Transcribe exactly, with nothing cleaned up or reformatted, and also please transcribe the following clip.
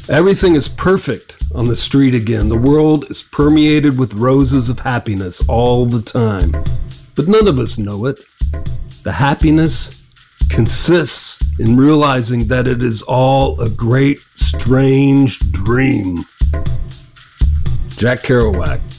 Everything is perfect on the street again. The world is permeated with roses of happiness all the time. But none of us know it. The happiness consists in realizing that it is all a great, strange dream. Jack Kerouac.